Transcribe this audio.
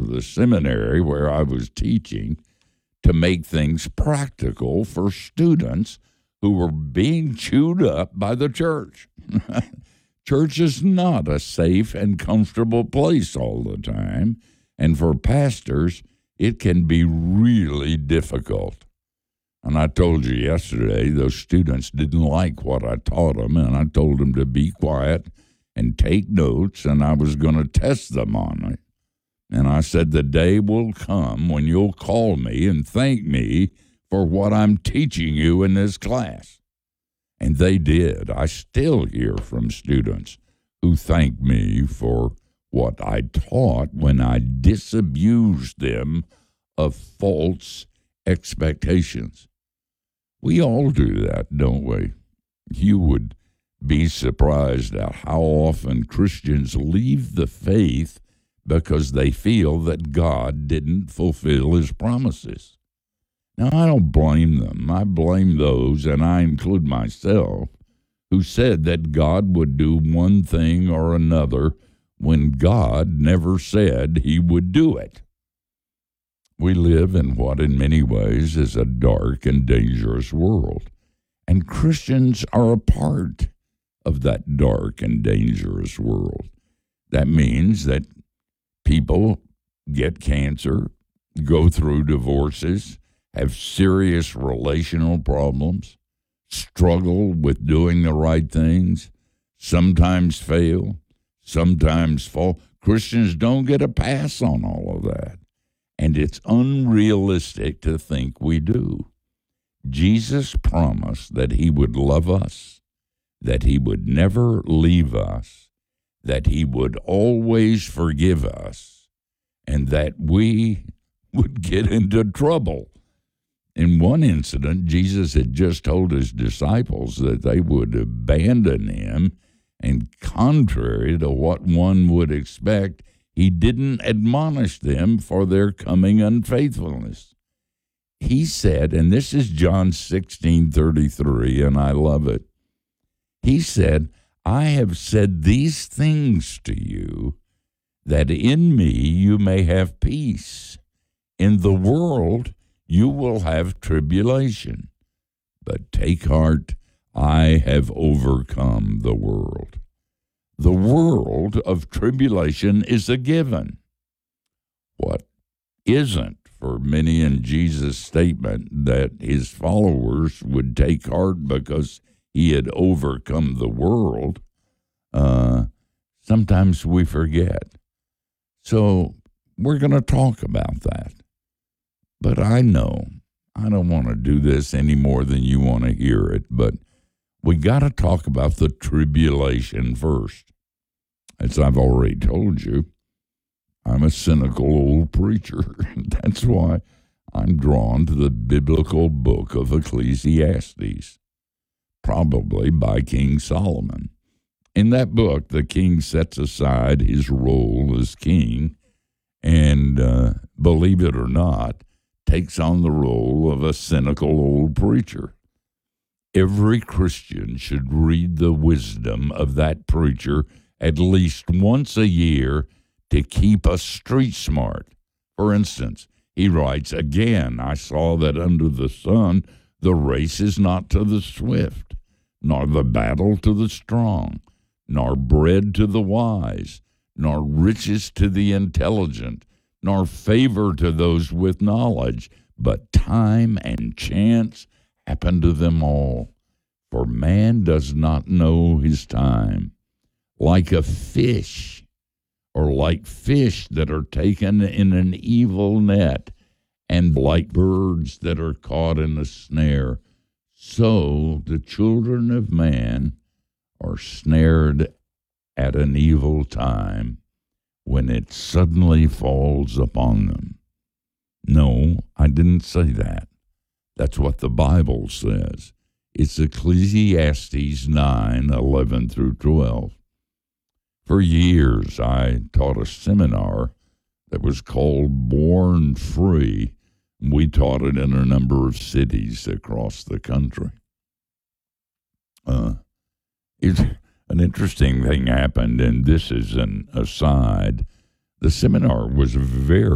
the seminary where I was teaching to make things practical for students who were being chewed up by the church. Church is not a safe and comfortable place all the time, and for pastors, it can be really difficult. And I told you yesterday, those students didn't like what I taught them, and I told them to be quiet and take notes, and I was going to test them on it. And I said, the day will come when you'll call me and thank me for what I'm teaching you in this class. And they did. I still hear from students who thank me for what I taught when I disabused them of false expectations. We all do that, don't we? You would be surprised at how often Christians leave the faith because they feel that God didn't fulfill his promises. Now, I don't blame them. I blame those, and I include myself, who said that God would do one thing or another when God never said he would do it. We live in what in many ways is a dark and dangerous world, and Christians are a part of that dark and dangerous world. That means that people get cancer, go through divorces, have serious relational problems, struggle with doing the right things, sometimes fail, sometimes fall. Christians don't get a pass on all of that. And it's unrealistic to think we do. Jesus promised that he would love us, that he would never leave us, that he would always forgive us, and that we would get into trouble. In one incident, Jesus had just told his disciples that they would abandon him, and contrary to what one would expect, he didn't admonish them for their coming unfaithfulness. He said, and this is John 16:33, and I love it. He said, I have said these things to you, that in me you may have peace. In the world you will have tribulation, but take heart, I have overcome the world. The world of tribulation is a given. What isn't for many in Jesus' statement that his followers would take heart because he had overcome the world, sometimes we forget. So we're going to talk about that. But I know I don't want to do this any more than you want to hear it, but we got to talk about the tribulation first. As I've already told you, I'm a cynical old preacher. That's why I'm drawn to the biblical book of Ecclesiastes, probably by King Solomon. In that book, the king sets aside his role as king and, believe it or not, takes on the role of a cynical old preacher. Every Christian should read the wisdom of that preacher at least once a year to keep us street smart. For instance, he writes, again, I saw that under the sun the race is not to the swift, nor the battle to the strong, nor bread to the wise, nor riches to the intelligent, nor favor to those with knowledge, but time and chance happen to them all. For man does not know his time. Like a fish, or like fish that are taken in an evil net, and like birds that are caught in a snare, so the children of man are snared at an evil time when it suddenly falls upon them. No, I didn't say that. That's what the Bible says. It's Ecclesiastes 9:11 through 12. For years, I taught a seminar that was called Born Free. We taught it in a number of cities across the country. It's an interesting thing happened, and this is an aside. The seminar was very